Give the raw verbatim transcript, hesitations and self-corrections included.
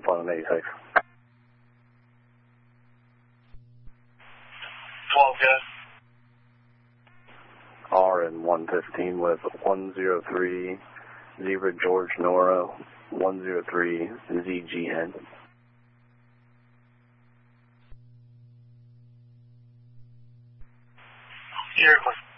up on an eighty-six. twelve, good. R and one fifteen with one zero three, Zebra George Nora, one zero three, Z G N. Here,